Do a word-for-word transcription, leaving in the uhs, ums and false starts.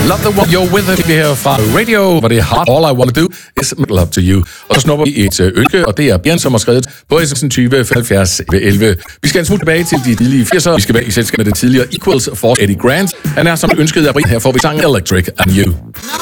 Love the one you're with us her fra Radio, hvor det er Hard All I Wanna Do Is Make Love to You. Og så snupper vi et ønske, og det er Bjørn, som har skrevet på S M S tyve halvfjerds elleve. Vi skal en smule tilbage til de tidlige firsere. Vi skal være i selskab med det tidligere Equals for Eddie Grant. Han er som ønsket af Brit. Her får vi sangen Electric and You.